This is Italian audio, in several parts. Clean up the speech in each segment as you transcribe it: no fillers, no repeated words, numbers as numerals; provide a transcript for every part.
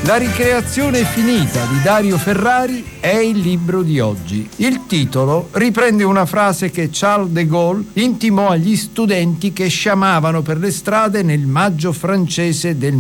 La ricreazione finita di Dario Ferrari è il libro di oggi. Il titolo riprende una frase che Charles de Gaulle intimò agli studenti che sciamavano per le strade nel maggio francese del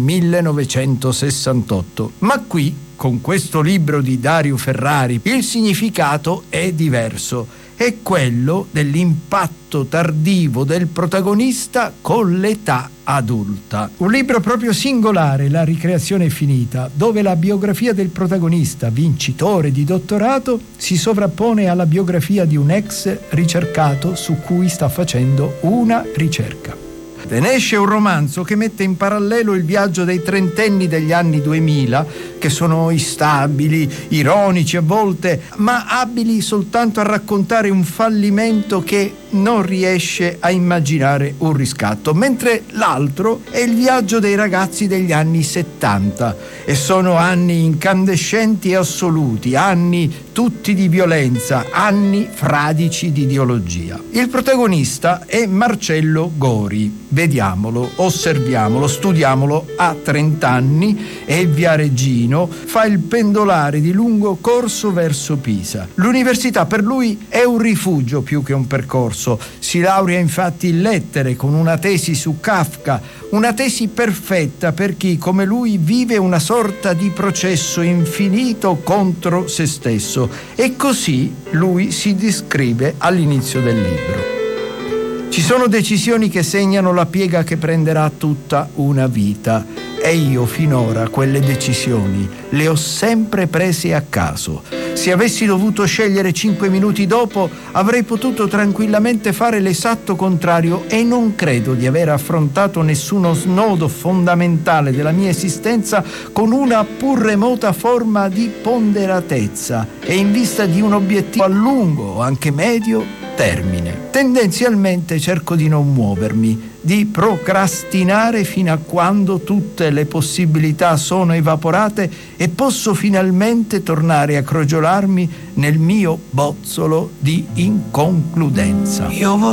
1968. Ma qui, con questo libro di Dario Ferrari, il significato è diverso. È quello dell'impatto tardivo del protagonista con l'età adulta. Un libro proprio singolare, La ricreazione finita, dove la biografia del protagonista, vincitore di dottorato, si sovrappone alla biografia di un ex ricercato su cui sta facendo una ricerca. Ne esce un romanzo che mette in parallelo il viaggio dei trentenni degli anni 2000, che sono instabili, ironici a volte, ma abili soltanto a raccontare un fallimento che non riesce a immaginare un riscatto, mentre l'altro è il viaggio dei ragazzi degli anni 70, e sono anni incandescenti e assoluti, anni tutti di violenza, anni fradici di ideologia. Il protagonista è Marcello Gori. Vediamolo, osserviamolo, studiamolo. Ha 30 anni, è viareggino, fa il pendolare di lungo corso verso Pisa. L'università per lui è un rifugio più che un percorso. Si laurea infatti in lettere con una tesi su Kafka, una tesi perfetta per chi come lui vive una sorta di processo infinito contro se stesso. E così lui si descrive all'inizio del libro. Ci sono decisioni che segnano la piega che prenderà tutta una vita, e io finora quelle decisioni le ho sempre prese a caso. Se avessi dovuto scegliere 5 minuti dopo, avrei potuto tranquillamente fare l'esatto contrario, e non credo di aver affrontato nessuno snodo fondamentale della mia esistenza con una pur remota forma di ponderatezza e in vista di un obiettivo a lungo o anche medio termine. Tendenzialmente cerco di non muovermi, di procrastinare fino a quando tutte le possibilità sono evaporate e posso finalmente tornare a crogiolarmi nel mio bozzolo di inconcludenza. Io